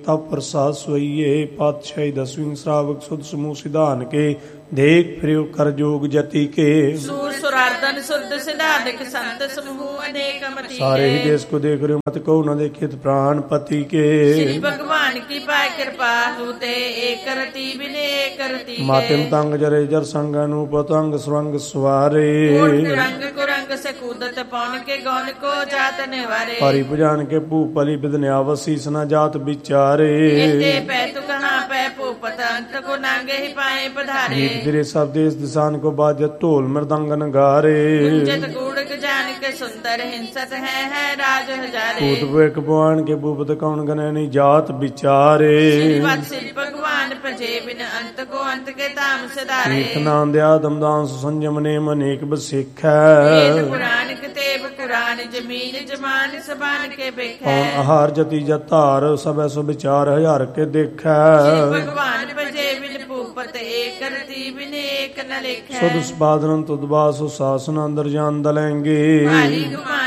तब प्रसाद सोइये पातशाही 10वीं श्रावक सुध समूह सिधान के देख फिर कर जोग जति के सूर सुरार्दन शुद्ध सिधानिक संत समूह अनेक मति सारे ही देश को देख रहे मत को न देखित प्राण पति के श्री भगवान की पाय कृपा होते एक रति बिने एक रति मातिम तंग जरे जर संग अनुपतंग स्वंग स्वारे रंग कुरंग से कूदत पौन के गौन को जात निवारे परि पुजान के पूपली बिदन आवशीष न जात विचारे पै तु कहाँ पै पूपत अंत को नांगे ही पाए पधारे फिरे सब देश दिशान को बाजत ढोल मृदंगन गारे गुंजत गुड़क जान के सुंदर हिंसत है राज हजारे भूत भगवान के भूपत कौन गने जात विचारे शिव भगवान प्रजे बिन अंत को अंत के ताम सदारे कीर्तनान दया दमदान संयम ने अनेक बसिख पुराण कितेब कुरान जमीन जमान सबान के बेख आहार जति जतार सब सो विचार हजार के देख भगवान प्रजे बिन भूपत एक रति बिन एक न लिख सुध स्पादन तुदबासु शासन अंदर जान दलेंगे